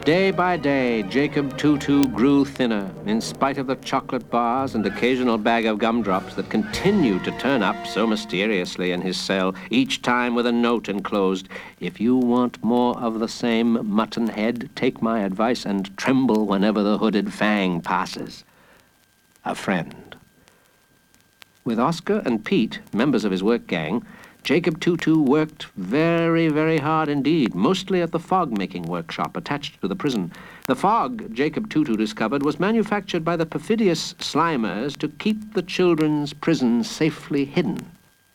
Day by day, Jacob Tutu grew thinner, in spite of the chocolate bars and occasional bag of gumdrops that continued to turn up so mysteriously in his cell, each time with a note enclosed: "If you want more of the same mutton head, take my advice and tremble whenever the hooded fang passes." A friend. With Oscar and Pete, members of his work gang, Jacob Tutu worked very, very hard indeed, mostly at the fog-making workshop attached to the prison. The fog, Jacob Tutu discovered, was manufactured by the perfidious Slimers to keep the children's prison safely hidden.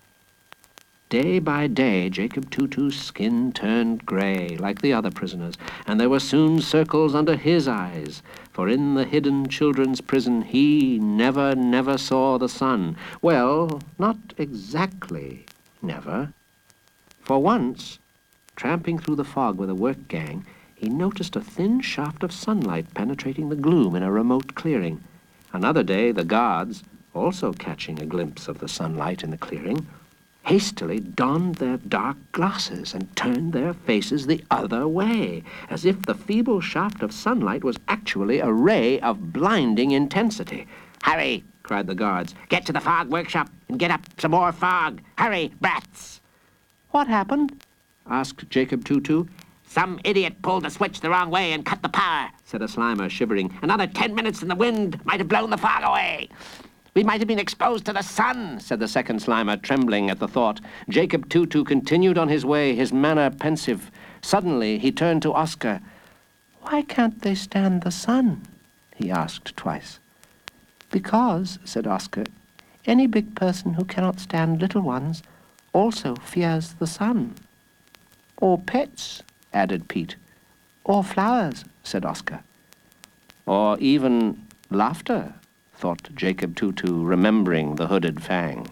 Day by day, Jacob Tutu's skin turned gray, like the other prisoners, and there were soon circles under his eyes, for in the hidden children's prison he never saw the sun. Well, not exactly never. For once, tramping through the fog with a work gang, he noticed a thin shaft of sunlight penetrating the gloom in a remote clearing. Another day, the guards, also catching a glimpse of the sunlight in the clearing, hastily donned their dark glasses and turned their faces the other way, as if the feeble shaft of sunlight was actually a ray of blinding intensity. "Hurry!" cried the guards. "Get to the fog workshop and get up some more fog. Hurry, brats!" "What happened?" asked Jacob Tutu. "Some idiot pulled the switch the wrong way and cut the power," said a Slimer, shivering. "Another 10 minutes and the wind might have blown the fog away." "We might have been exposed to the sun," said the second Slimer, trembling at the thought. Jacob Tutu continued on his way, his manner pensive. Suddenly, he turned to Oscar. "Why can't they stand the sun?" he asked twice. "Because," said Oscar, "any big person who cannot stand little ones also fears the sun." "Or pets," added Pete. "Or flowers," said Oscar. "Or even laughter," thought Jacob Tutu, remembering the hooded fang.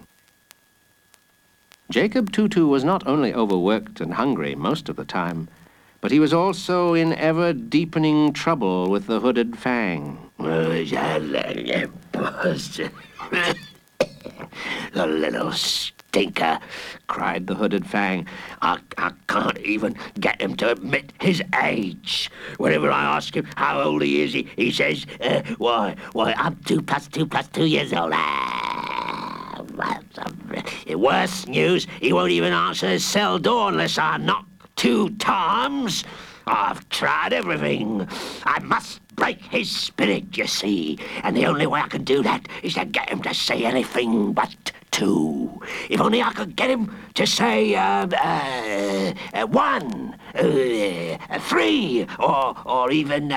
Jacob Tutu was not only overworked and hungry most of the time, but he was also in ever-deepening trouble with the hooded fang. The little stinker, cried the hooded fang. I can't even get him to admit his age. Whenever I ask him how old he is, he says, why, I'm 2 plus 2 plus 2 years old. Worse news, he won't even answer his cell door unless I knock 2 times. I've tried everything. I must break his spirit, you see, and the only way I can do that is to get him to say anything but 2. If only I could get him to say 1, 3, or even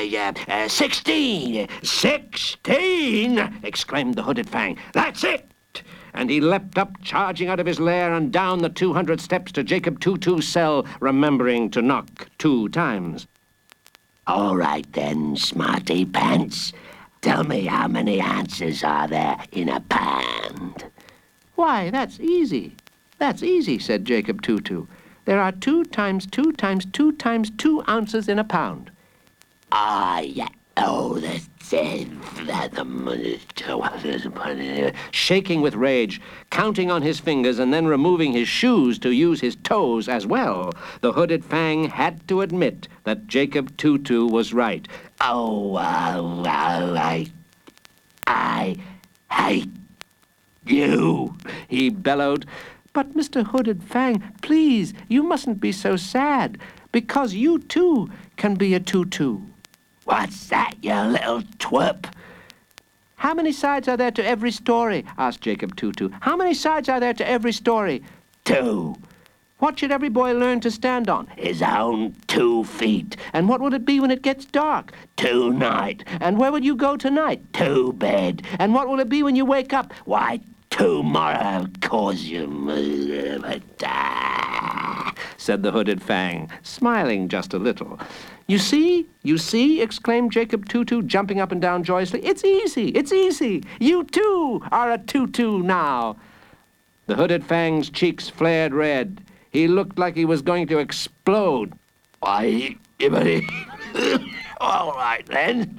16. 16! Exclaimed the hooded fang. That's it! And he leapt up, charging out of his lair and down the 200 steps to Jacob Tutu's cell, remembering to knock 2 times. All right then, smarty pants. Tell me how many answers are there in a pound? "Why, that's easy. That's easy," said Jacob Tutu. "There are 2 times 2 times 2 times 2 ounces in a pound." Ah, yeah. Oh, that's shaking with rage, counting on his fingers and then removing his shoes to use his toes as well, the hooded fang had to admit that Jacob Tutu was right. I hate you, he bellowed. "But, Mr. Hooded Fang, please, you mustn't be so sad, because you, too, can be a tutu." What's that, you little twerp? "How many sides are there to every story?" asked Jacob Tutu. "How many sides are there to every story?" 2. "What should every boy learn to stand on?" His own 2 feet. "And what will it be when it gets dark?" 2 night. "And where will you go tonight?" 2 bed. "And what will it be when you wake up?" Why, tomorrow, cause you said the hooded fang, smiling just a little. You see, exclaimed Jacob Tutu, jumping up and down joyously. "It's easy, it's easy. You, too, are a tutu now." The hooded fang's cheeks flared red. He looked like he was going to explode. Why, all right, then.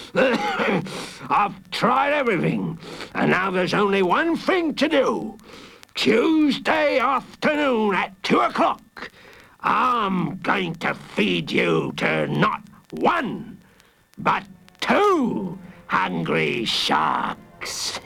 I've tried everything, and now there's only one thing to do. Tuesday afternoon at 2 o'clock, I'm going to feed you to not one, but two hungry sharks.